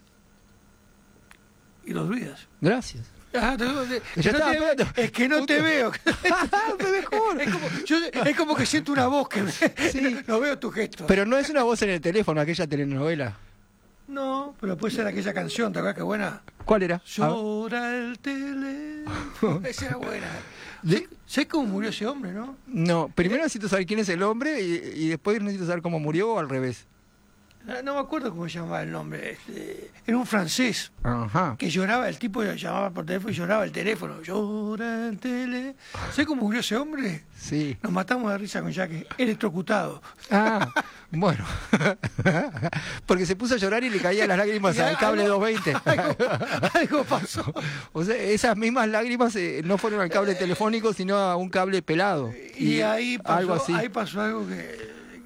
Y los druidas. Gracias. Ah, te, te, que no te, es que no te veo. es, como, yo, es como que siento una voz que sí. no, no veo tu gesto. Pero no es una voz en el teléfono, aquella telenovela. No, pero puede ser aquella canción, ¿te acuerdas qué buena? ¿Cuál era? Llora el teléfono. Esa era buena. ¿De? ¿Sabes cómo murió ese hombre, no? No, primero necesito saber quién es el hombre y, y después necesito saber cómo murió o al revés. No, no me acuerdo cómo se llamaba el nombre. Este, era un francés. Ajá. Que lloraba, el tipo llamaba por teléfono y lloraba el teléfono. Llora el teléfono. ¿Sabes cómo murió ese hombre? Sí. Nos matamos de risa con Jack, electrocutado. Ah, bueno. Porque se puso a llorar y le caían las lágrimas al cable doscientos veinte. Algo, algo pasó. O sea, esas mismas lágrimas eh, no fueron al cable telefónico, sino a un cable pelado. Y, y ahí, pasó, algo así. ahí pasó algo que...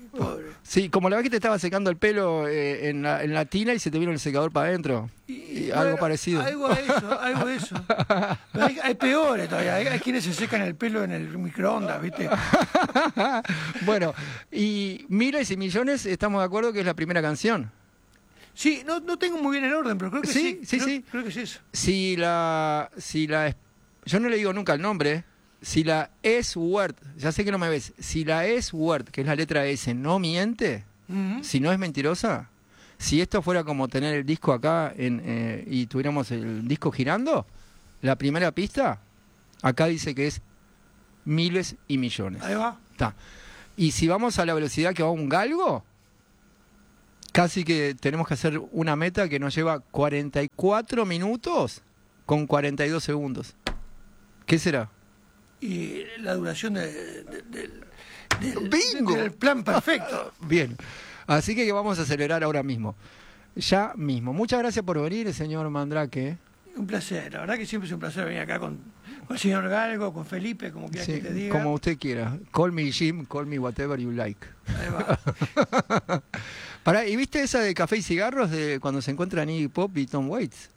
Pobre. Sí, como la vez que te estaba secando el pelo eh, en, la, en la tina y se te vino el secador para adentro. Y, Y bueno, algo parecido. Algo de eso, algo de eso. Pero hay, hay peores todavía. Hay, hay quienes se secan el pelo en el microondas, ¿viste? Bueno, y miles y millones, estamos de acuerdo que es la primera canción. Sí, no, no tengo muy bien el orden, pero creo que sí. Sí, sí, creo, sí. Creo que es eso. Si la, si la, yo no le digo nunca el nombre. Si la S-word, ya sé que no me ves. Si la S-word, que es la letra S, no miente, Uh-huh. si no es mentirosa, si esto fuera como tener el disco acá en, eh, y tuviéramos el disco girando, la primera pista, acá dice que es miles y millones. Ahí va. Está. Y si vamos a la velocidad que va un galgo, casi que tenemos que hacer una meta que nos lleva cuarenta y cuatro minutos con cuarenta y dos segundos. ¿Qué será? Y la duración de, de- del, del, ¡Bingo! del plan perfecto. Bien. Así que vamos a acelerar ahora mismo. Ya mismo. Muchas gracias por venir, señor Mandrake. Un placer, la verdad que siempre es un placer venir acá con, con el señor Galgo, con Felipe, como quiera Sí, que te diga. como usted quiera. Call me Jim, call me whatever you like. Ahí va. Pará, ¿y viste esa de Café y Cigarros de cuando se encuentran Iggy Pop y Tom Waits?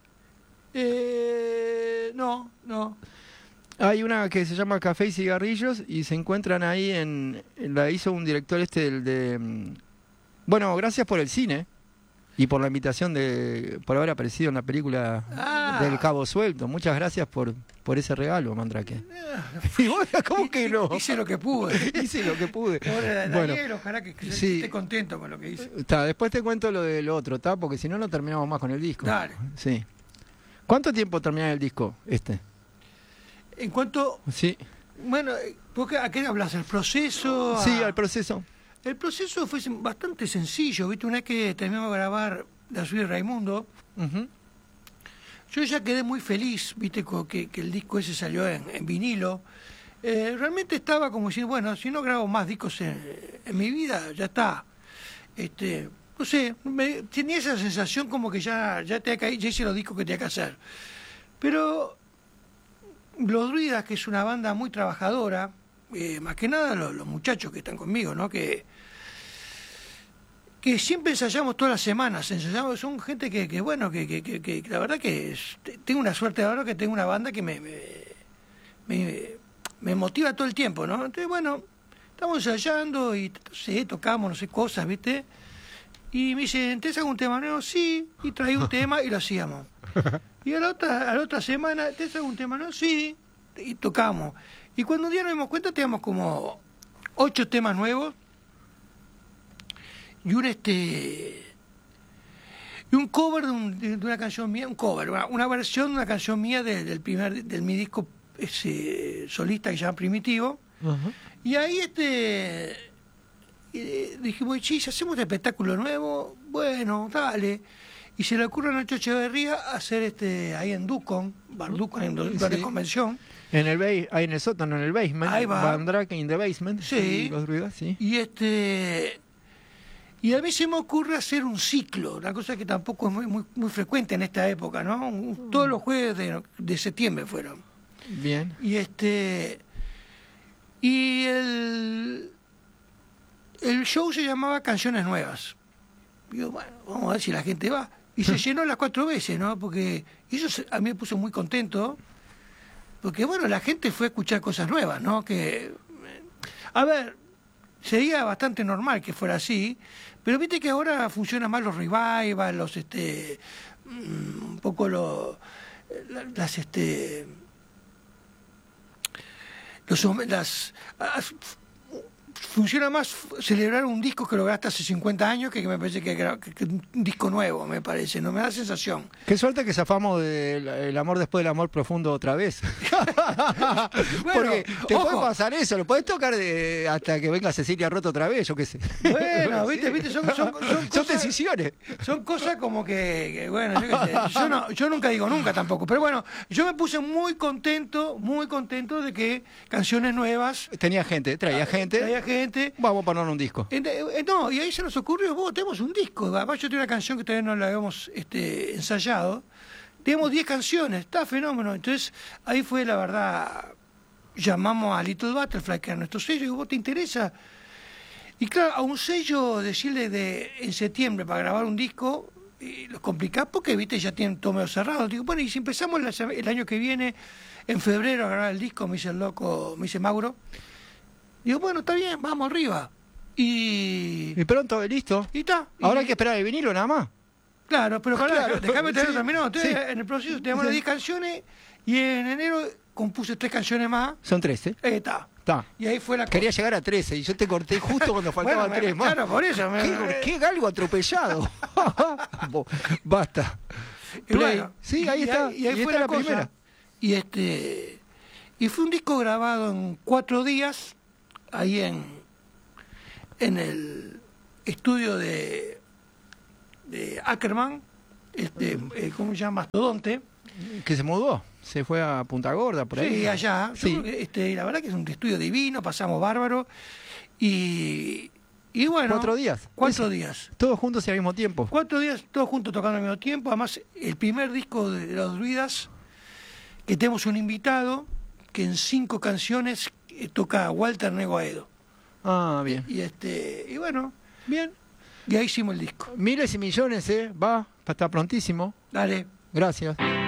Eh, no, no. Hay una que se llama Café y Cigarrillos y se encuentran ahí en... La hizo un director este del de... mm, Bueno, gracias por el cine y por la invitación de... por haber aparecido en la película Ah. del Cabo Suelto. Muchas gracias por, por ese regalo, Mandrake. Y vos, ¿cómo que no? Hice lo que pude. Hice lo que pude. Pobre Daniel, Bueno, ojalá que, que sí. esté contento con lo que hice. está, después te cuento lo del otro, ¿está? Porque si no, no terminamos más con el disco. Dale. Sí. ¿Cuánto tiempo termina el disco este? En cuanto, Sí. bueno, ¿por qué- ¿a qué hablas? ¿El proceso? Sí, a- al proceso. El proceso fue bastante sencillo, ¿viste? Una vez que terminamos de grabar La Suite de Raimundo, Ujú. yo ya quedé muy feliz, ¿viste? con Que, que el disco ese salió en, en vinilo. Eh, realmente estaba como diciendo, bueno, si no grabo más discos en, en mi vida, ya está. Este, no sé, me, tenía esa sensación como que ya, ya, te, ya hice los discos que tenía que hacer. Pero Los Druidas, que es una banda muy trabajadora, eh, más que nada los, los muchachos que están conmigo, ¿no? Que, que siempre ensayamos todas las semanas, ensayamos, son gente que, que bueno, que, que, que, que la verdad que es- tengo una suerte ahora que tengo una banda que me, me, me, me motiva todo el tiempo, ¿no? Entonces, bueno, estamos ensayando y, no sé, tocamos, no sé, cosas, ¿viste? Y me dicen, ¿te hago un tema nuevo? Sí, y traí un tema y lo hacíamos. Y a la otra, a la otra semana, ¿te hago un tema nuevo? Sí, y tocamos. Y cuando un día nos dimos cuenta, teníamos como ocho temas nuevos y un este y un cover de, un- de una canción mía, un cover, una, una versión de una canción mía de- del primer del mi disco ese solista que se llama Primitivo. Y ahí este eh, dijimos, sí, si hacemos este espectáculo nuevo, bueno, dale. Y se le ocurre a Nacho Echeverría hacer este ahí en Ducon, Bar Ducon, en lugar de Sí. convención. En el ba- ahí en el sótano, en el basement. Ahí va. Mandrake in the basement. Sí. Los druidas, sí. Y este y a mí se me ocurre hacer un ciclo, una cosa que tampoco es muy muy, muy frecuente en esta época, ¿no? Un- Todos los jueves de, de septiembre fueron. Bien. Y este y el el show se llamaba Canciones Nuevas. Y yo, bueno, vamos a ver si la gente va. Y se llenó las cuatro veces, ¿no? Porque y eso se- a mí me puso muy contento. Porque, bueno, la gente fue a escuchar cosas nuevas, ¿no? Que, eh, a ver, sería bastante normal que fuera así, pero viste que ahora funcionan más los revivals, los, este, mm, un poco los, la- las, este, los, hom- las, as- funciona más celebrar un disco que lo grabaste hace cincuenta años que, que me parece que, gra- que- que un disco nuevo, me parece, no me da sensación. Qué suerte que zafamos del el amor después del amor profundo otra vez. Porque te ojo. puede pasar eso, lo podés tocar de- hasta que venga Cecilia Roto otra vez, yo qué sé. Bueno, viste, viste, son, son, son Son cosas, decisiones. son cosas como que, que, bueno, yo, qué sé, yo, no, yo nunca digo nunca tampoco, pero bueno, yo me puse muy contento, muy contento de que canciones nuevas, Tenía gente, traía gente. traía gente. Vamos a poner un disco. Eh, eh, No, y ahí se nos ocurrió, vos, tenemos un disco, además yo tengo una canción que todavía no la habíamos este, ensayado, tenemos diez canciones, está fenómeno, entonces ahí fue la verdad, llamamos a Little Butterfly, que era nuestro sello, y vos te interesa. Y claro, a un sello decirle de en septiembre para grabar un disco, eh, lo complicás porque, viste, ya tienen todo medio cerrado. Digo, bueno, y si empezamos la, el año que viene, en febrero, a grabar el disco, me dice el loco, me dice Mauro. Digo, bueno, está bien, vamos arriba. Y... Y pronto, listo. Y está. Ahora y... hay que esperar el vinilo nada más. Claro, pero para claro, déjame tener sí, terminado. Entonces, sí. en el proceso tenemos las diez canciones y en enero compuse tres canciones más. Son trece. Eh, está. Está. Y ahí fue la Quería cosa. llegar a trece y yo te corté justo cuando faltaban bueno, tres me, más. Claro, por eso. Me, ¿Qué, qué galgo atropellado? Basta. Y bueno, sí, ahí y está. Ahí, y ahí y fue está la, la cosa. primera. Y este y fue un disco grabado en cuatro días ahí en en el estudio de de Ackerman, este, eh, ¿cómo se llama? Mastodonte. Que se mudó, se fue a Punta Gorda, por ahí. Sí, allá. Sí. Yo creo que, este, la verdad que es un estudio divino, pasamos bárbaro. Y, y bueno. Cuatro días. Cuatro Eso. días. Todos juntos y al mismo tiempo. Cuatro días, todos juntos tocando al mismo tiempo. Además, el primer disco de Los Druidas, que tenemos un invitado que en cinco canciones eh, toca Walter Negoaedo. Ah, bien. Y este y bueno. Bien. Y ahí hicimos el disco. Miles y millones, ¿eh? Va, está prontísimo. Dale. Gracias.